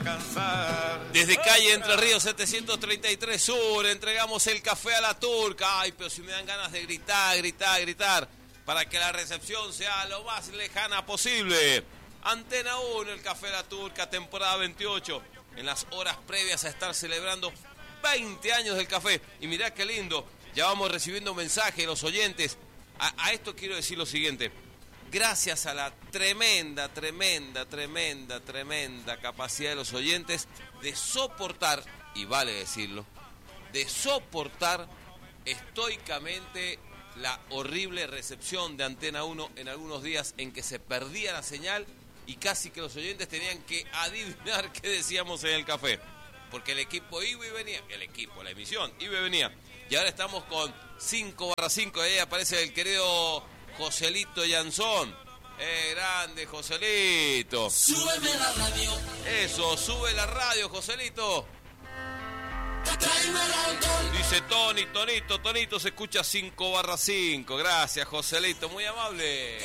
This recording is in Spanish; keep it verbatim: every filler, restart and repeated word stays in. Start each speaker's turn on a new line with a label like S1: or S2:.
S1: cansar.
S2: Desde calle Entre Ríos setecientos treinta y tres Sur entregamos el café a la turca. Ay, pero si me dan ganas de gritar, gritar, gritar, para que la recepción sea lo más lejana posible. Antena uno, el café a la turca, temporada veintiocho. En las horas previas a estar celebrando veinte años del café. Y mirá qué lindo, ya vamos recibiendo mensajes de los oyentes. A, a esto quiero decir lo siguiente. Gracias a la tremenda, tremenda, tremenda, tremenda capacidad de los oyentes de soportar, y vale decirlo, de soportar estoicamente la horrible recepción de Antena uno en algunos días en que se perdía la señal y casi que los oyentes tenían que adivinar qué decíamos en el café. Porque el equipo iba y venía, el equipo, la emisión, iba y venía. Y ahora estamos con cinco barra cinco, ahí aparece el querido Joselito Yanzón. ¡Eh, grande, Joselito!
S3: ¡Súbeme la radio!
S2: Eso, sube la radio, Joselito. Dice Tony, Tonito, Tonito, se escucha cinco barra cinco. Gracias, Joselito, muy amable.